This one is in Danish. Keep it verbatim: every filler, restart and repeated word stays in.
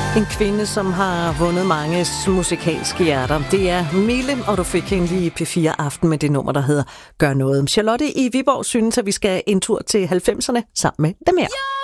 En kvinde, som har vundet mange musikalske hjerter. Det er Mille, og du fik hende lige i P fire Aften med det nummer, der hedder Gør Noget. Charlotte i Viborg synes, at vi skal en tur til halvfemserne sammen med dem her.